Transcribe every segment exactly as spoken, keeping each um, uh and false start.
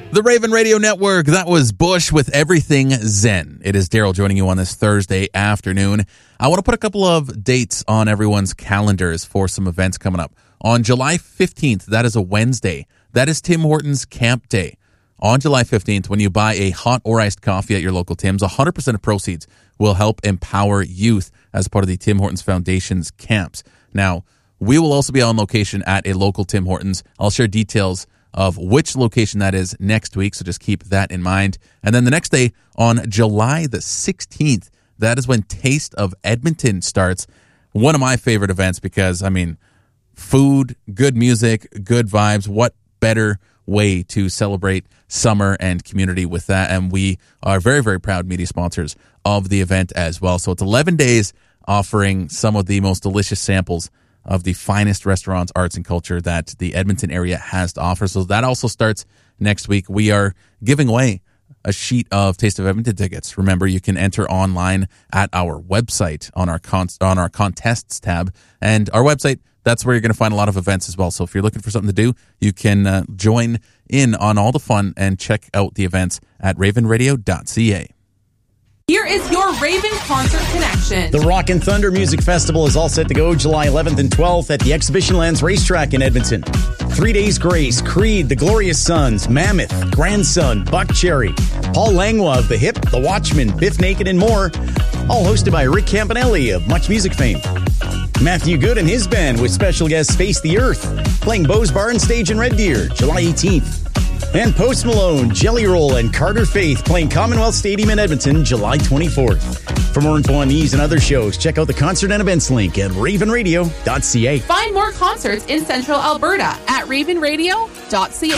The Raven Radio Network, that was Bush with Everything Zen. It is Daryl joining you on this Thursday afternoon. I want to put a couple of dates on everyone's calendars for some events coming up. On July fifteenth, that is a Wednesday, that is Tim Hortons Camp Day. On July fifteenth, when you buy a hot or iced coffee at your local Tim's, one hundred percent of proceeds will help empower youth as part of the Tim Hortons Foundation's camps. Now, we will also be on location at a local Tim Hortons. I'll share details of which location that is next week, so just keep that in mind. And then the next day, on July the sixteenth, that is when Taste of Edmonton starts. One of my favorite events because, I mean, food, good music, good vibes. What better way to celebrate summer and community with that? And we are very, very proud media sponsors of the event as well. So it's eleven days offering some of the most delicious samples of the finest restaurants, arts, and culture that the Edmonton area has to offer. So that also starts next week. We are giving away a sheet of Taste of Edmonton tickets. Remember, you can enter online at our website on our con- on our contests tab. And our website, that's where you're going to find a lot of events as well. So if you're looking for something to do, you can uh, join in on all the fun and check out the events at raven radio dot c a. Here is your Raven Concert Connection. The Rock and Thunder Music Festival is all set to go July eleventh and twelfth at the Exhibition Lands Racetrack in Edmonton. Three Days Grace, Creed, The Glorious Sons, Mammoth, Grandson, Buckcherry, Paul Langlois of The Hip, The Watchmen, Biff Naked, and more. All hosted by Rick Campanelli of Much Music fame. Matthew Good and his band with special guest Face the Earth, playing Bo's Bar and Stage in Red Deer, July eighteenth. And Post Malone, Jelly Roll, and Carter Faith playing Commonwealth Stadium in Edmonton, July twenty-fourth. For more info on these and other shows, check out the concert and events link at raven radio dot c a. Find more concerts in Central Alberta at raven radio dot c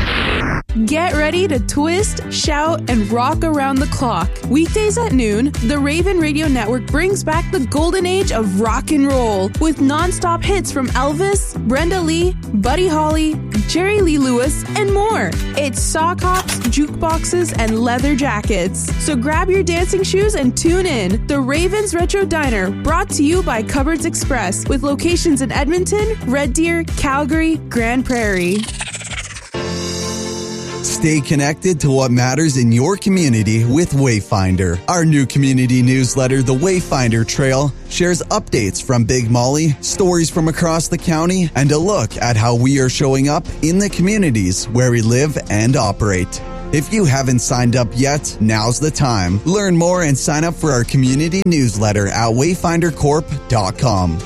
a. Get ready to twist, shout, and rock around the clock. Weekdays at noon, the Raven Radio Network brings back the golden age of rock and roll with non-stop hits from Elvis, Brenda Lee, Buddy Holly, Jerry Lee Lewis, and more. It's sock hops, jukeboxes, and leather jackets. So grab your dancing shoes and tune in. The Ravens Retro Diner, brought to you by Cupboards Express, with locations in Edmonton, Red Deer, Calgary, Grand Prairie. Stay connected to what matters in your community with Wayfinder. Our new community newsletter, The Wayfinder Trail, shares updates from Big Molly, stories from across the county, and a look at how we are showing up in the communities where we live and operate. If you haven't signed up yet, now's the time. Learn more and sign up for our community newsletter at wayfinder corp dot com.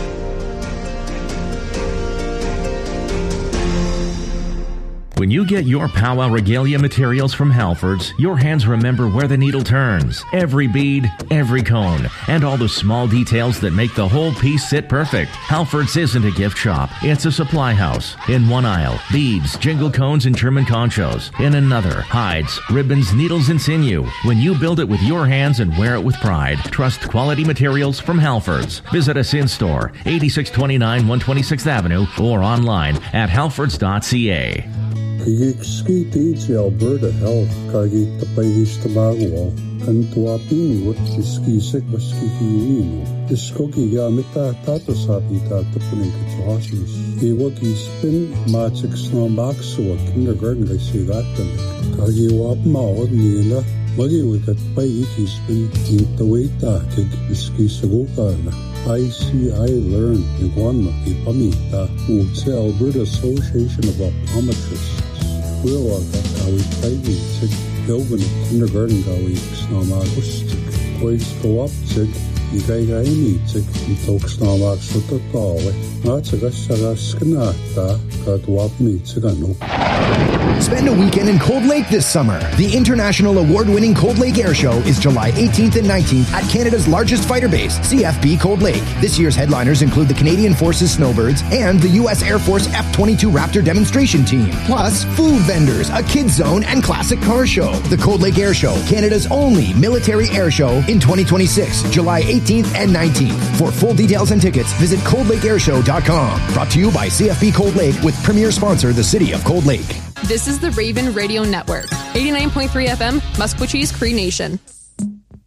When you get your powwow regalia materials from Halfords, your hands remember where the needle turns. Every bead, every cone, and all the small details that make the whole piece sit perfect. Halfords isn't a gift shop. It's a supply house. In one aisle, beads, jingle cones, and German conchos. In another, hides, ribbons, needles, and sinew. When you build it with your hands and wear it with pride, trust quality materials from Halfords. Visit us in-store, eighty-six twenty-nine one twenty-sixth Avenue, or online at halfords dot c a. Kigikski teach Alberta Health kagi tapayis tabagwa kantua pini wat kiski sek baski hiino iskoki gamita tato sapita tapunin kachohasis iwaki spin matsik snambakswa kindergarten kay sigatan kagi wap maod nila magi wikat pay ikispin intawita kig iski sagukana I see I learn in one ipamita utse Alberta Association of Optometrists. We'll gawi taigi sig Kelvin kindergarten gawi snamagustik. Place go up sig igay gaini sig itok snamag sutatawe. Natsagassagaskanata katwapni sigano. Spend a weekend in Cold Lake this summer. The international award-winning Cold Lake Air Show is July eighteenth and nineteenth at Canada's largest fighter base, C F B Cold Lake. This year's headliners include the Canadian Forces Snowbirds and the U S Air Force F twenty-two Raptor demonstration team. Plus, food vendors, a kids zone, and classic car show. The Cold Lake Air Show, Canada's only military air show in twenty twenty-six, July eighteenth and nineteenth. For full details and tickets, visit cold lake air show dot com. Brought to you by C F B Cold Lake with premier sponsor, the City of Cold Lake. This is the Raven Radio Network, eighty-nine point three F M, Musquechee's Cree Nation.